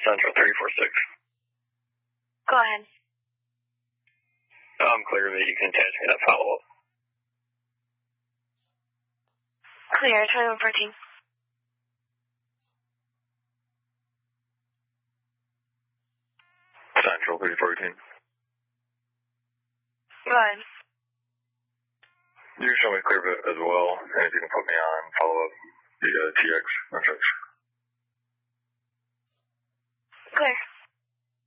Central 346. Go ahead. I'm clear that you can attach me that follow-up. Clear, 2114. Central 314. Go ahead. You can show me clear as well, and if you can put me on follow-up via TX message. Clear.